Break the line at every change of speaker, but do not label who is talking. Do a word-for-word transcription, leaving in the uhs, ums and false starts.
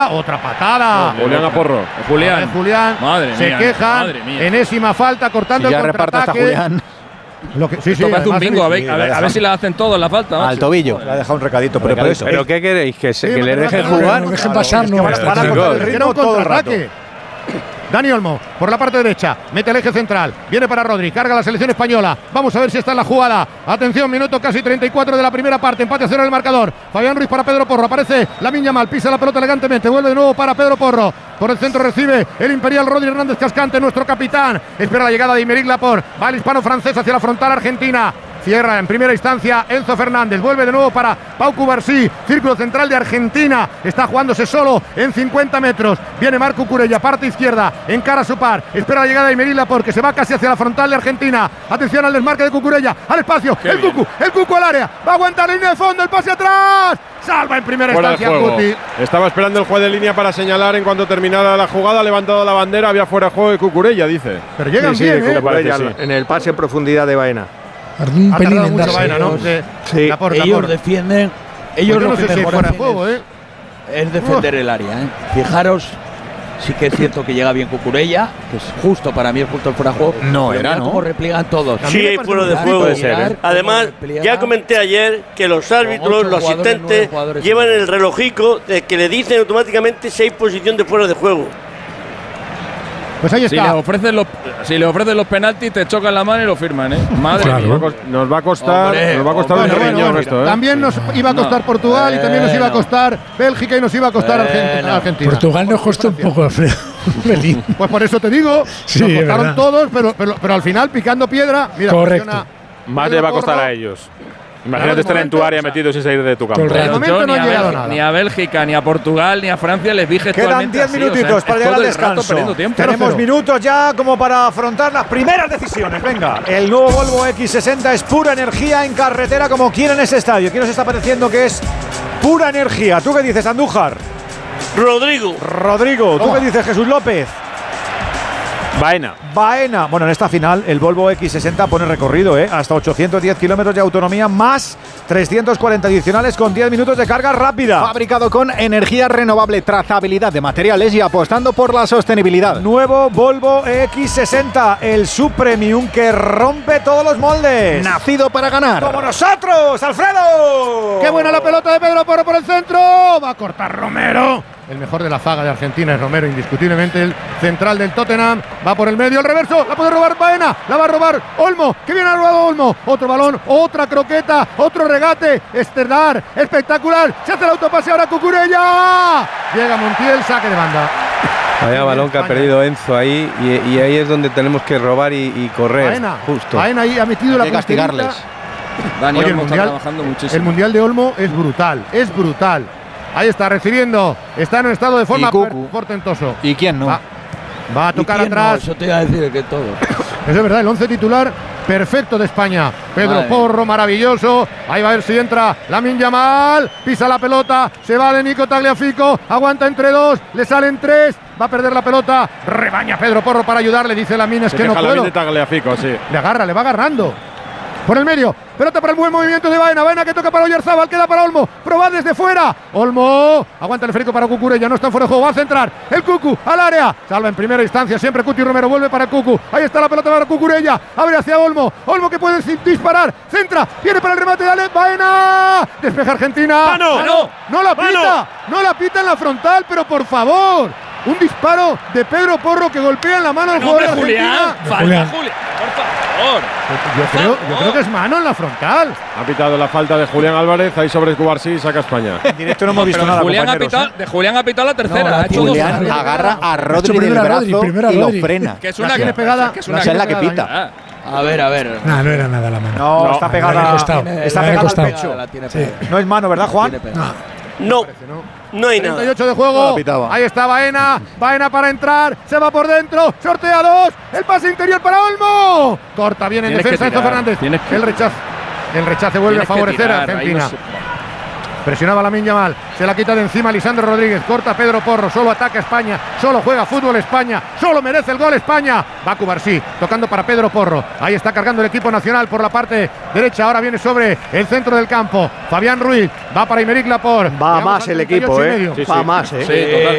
Otra patada.
No, Julián a Porro.
Julián.
Julián.
Madre
se
mía,
quejan.
madre mía.
Enésima falta, cortando
Si
el
ya reparta hasta
contraataque.
Julián.
Lo que, sí, sí,
Esto parece un bingo, a ver,
sí,
a, ver, a ver si la hacen todos la falta.
Al
macho.
tobillo.
Le ha dejado un recadito, pero,
Recadito.
eso.
¿Pero qué queréis? ¿Que, se,
Sí,
que le
pero
dejen
no, no,
jugar?
No dejen pasar, no.
Van a cortar el
Era un
ritmo todo el rato.
contraataque. Dani Olmo, por la parte derecha, mete el eje central, viene para Rodri, carga la selección española. Vamos a ver si está en la jugada. Atención, minuto casi treinta y cuatro de la primera parte, empate a cero en el marcador. Fabián Ruiz para Pedro Porro, aparece Lamine Yamal, pisa la pelota elegantemente, vuelve de nuevo para Pedro Porro. Por el centro recibe el imperial Rodri Hernández Cascante, nuestro capitán. Espera la llegada de Aymeric Laporte, va el hispano-francés hacia la frontal argentina. Cierra en primera instancia Enzo Fernández. Vuelve de nuevo para Pau Cubarsí. Círculo central de Argentina. Está jugándose solo en cincuenta metros. Viene Marco Cucurella, parte izquierda. Encara a su par. Espera la llegada de Aymeric Laporte, que se va casi hacia la frontal de Argentina. Atención al desmarque de Cucurella. Al espacio.
Qué
el
bien.
Cucu. El Cucu al área. Va a aguantar la línea de fondo. El pase atrás. Salva en primera
Fuera de
instancia
juego.
Cuti.
Estaba esperando el juez de línea para señalar en cuanto terminara la jugada. Ha levantado la bandera. Había fuera de juego de Cucurella, dice.
Pero llegan
Sí, sí,
bien, ¿eh?
Cucurella,
Parece, sí.
en el pase en profundidad de Baena.
Tardó un
Ha
pelín
tardado
en
mucho
darse.
Baena, ¿no? De-
Sí.
Laporte,
Ellos
Laporte.
defienden.
Pues
Ellos
yo
lo
no
que
sé si
mejor
fuera de
hacen
juego,
es,
¿eh?
es defender el área. ¿eh? Fijaros, sí que es cierto que llega bien Cucurella, que es justo, para mí es justo el fuera de juego.
No
pero
era,
mirad
¿no?
cómo repliegan todos.
A mí
Sí,
me
hay
parece
fuera de
muy
juego.
puede
ser, ¿eh?
Además, ya comenté ayer que los árbitros,
ocho
los
jugadores,
asistentes,
nueve jugadores
llevan
en-
el relojico de que le dicen automáticamente si hay posición de fuera de juego.
Pues ahí
Si le
está.
ofrecen los, si le ofrecen los penaltis, te chocan la mano y lo firman, ¿eh? Madre
Claro.
mía.
Nos va a costar,
Hombre,
nos va a costar
Bueno,
un
bueno,
riñón
bueno.
esto, ¿eh?
También nos iba a costar
No.
Portugal y también nos iba a
Bueno.
costar Bélgica y nos iba a costar Argen-
Bueno.
Argentina.
Portugal nos costó un poco, Alfredo. Pelín.
Pues por eso te digo,
Sí,
nos
es
costaron
verdad.
todos, pero, pero, pero al final picando piedra. Mira,
Correcto.
presiona
Más
Pedro
le va a costar
Porro.
a ellos.
Claro,
Imagínate
de
estar en tu
momento,
área
o sea,
metido sin salir de tu campo.
todo el rato.
Pero
momento
yo
no
ni,
ha
a
llegado
Bélgica,
nada.
ni a Bélgica, ni a Portugal, ni a Francia les vi
Quedan
gestualmente
diez
así,
minutitos
o sea,
para
es
llegar al
todo el rato
descanso.
perdiendo tiempo.
Tenemos
cero.
minutos ya como para afrontar las primeras decisiones. Venga, el nuevo Volvo equis sesenta es pura energía en carretera como quiera en ese estadio. ¿Quién nos está pareciendo que es pura energía? ¿Tú qué dices, Andújar?
Rodrigo,
Rodrigo, ¿tú
Toma.
qué dices, Jesús López?
Baena.
Baena. Bueno, en esta final el Volvo equis sesenta pone recorrido, ¿eh? Hasta ochocientos diez kilómetros de autonomía más trescientos cuarenta adicionales con diez minutos de carga rápida.
Fabricado con energía renovable, trazabilidad de materiales y apostando por la sostenibilidad.
Nuevo Volvo equis sesenta, el subpremium que rompe todos los moldes.
Nacido para ganar.
¡Como nosotros, Alfredo!
¡Qué buena la pelota de Pedro Porro por el centro! Va a cortar Romero. El mejor de la zaga de Argentina es Romero, indiscutiblemente el central del Tottenham. Va por el medio, el reverso, la puede robar Baena, la va a robar Olmo. ¡Qué bien ha robado Olmo! Otro balón, otra croqueta, otro regate, estelar, espectacular. Se hace el autopase ahora Cucurella. Llega Montiel, saque de banda.
Vaya balón que ha perdido Enzo ahí y, y ahí es donde tenemos que robar y, y correr.
Baena,
justo.
Baena ahí ha metido
Hay
la
que castigarles.
punterita.
Dani
Oye, el
Olmo está
mundial-
trabajando muchísimo.
El mundial de Olmo es brutal, es brutal. Ahí está recibiendo, está en un estado de forma
Y Cucu.
per- portentoso.
¿Y quién no?
Va, va a
¿Y
tocar
quién no?
atrás.
Eso te iba a decir que todo.
Eso es verdad, el once titular perfecto de España. Pedro
Madre.
Porro, maravilloso. Ahí va a ver si entra Lamine Yamal. Pisa la pelota, se va de Nico Tagliafico. Aguanta entre dos, le salen tres. Va a perder la pelota. Rebaña Pedro Porro para ayudarle. Dice Lamine, es
Se
que no
deja la
puedo.
de Tagliafico, sí.
Le agarra, le va agarrando. Por el medio, pelota para el buen movimiento de Baena. Baena que toca para Oyarzabal, queda para Olmo. Proba desde fuera. Olmo, aguanta el férico para Cucurella, no está fuera de juego, va a centrar. El Cucu al área, salva en primera instancia. Siempre Cuti Romero vuelve para Cucu. Ahí está la pelota para Cucurella. Abre hacia Olmo. Olmo que puede disparar. Centra, viene para el remate de Ale. Baena. Despeja Argentina.
¡Mano!
Ah, no, no la
¡Mano!
pita. No la pita en la frontal, pero por favor. Un disparo de Pedro Porro que golpea en la mano al
No,
jugador
hombre,
de Argentina.
Julián. Falta,
Julián.
Julián. Por favor.
Yo creo, yo creo que es mano en la frontal.
Ha pitado la falta de Julián Álvarez, ahí sobre Cubarsí y saca a España.
En directo no hemos visto
Pero
nada,
Julián ha
compañeros,
pitado, de Julián ha pitado la tercera.
No, la
ha hecho dos.
Julián
Rodri.
agarra a
hecho
Rodri del
primero a Rodri,
brazo
primero a
y lo
Rodri.
frena.
Que es
La
una
tiene pegada.
que es
la
una
Esa es la que
tiene
pita.
pegada.
Ah,
A ver, a ver.
No, no era nada la mano.
No,
No,
está
le ha
pegada.
costado.
Está
Le ha
pegada al
costado.
pecho.
La tiene
Sí.
pegada.
No es mano, ¿verdad, Juan?
Tiene pegada.
no, no hay
treinta y
nada.
ocho de
No
juego.
la pitaba.
Ahí está Baena. Baena para entrar. Se va por dentro. Sortea dos. El pase interior para Olmo. Corta bien en
Tienes
defensa
que
Enzo
tirar,
Fernández.
tienes que-
El rechazo. El rechace vuelve
Tienes
a
que
favorecer
tirar,
a
ahí
Argentina.
no se-
Presionaba Lamine Yamal, se la quita de encima Lisandro Rodríguez, corta Pedro Porro, solo ataca España, solo juega fútbol España, solo merece el gol España. Va Cubarsí, tocando para Pedro Porro, ahí está cargando el equipo nacional por la parte derecha, ahora viene sobre el centro del campo. Fabián Ruiz, va para Aymeric Laporte.
Va
Llegamos
más
al
el
treinta y ocho
equipo,
y
¿eh?
medio.
Va más, ¿eh?
Sí, total.